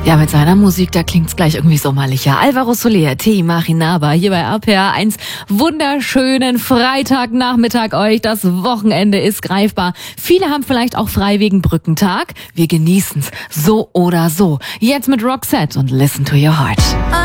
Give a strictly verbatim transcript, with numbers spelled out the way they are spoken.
Ja, mit seiner Musik, da klingt's gleich irgendwie sommerlicher. Alvaro Soler, Tee Machinaba, hier bei R P R eins. Wunderschönen Freitagnachmittag euch. Das Wochenende ist greifbar. Viele haben vielleicht auch frei wegen Brückentag. Wir genießen's so oder so. Jetzt mit Roxette und Listen to Your Heart.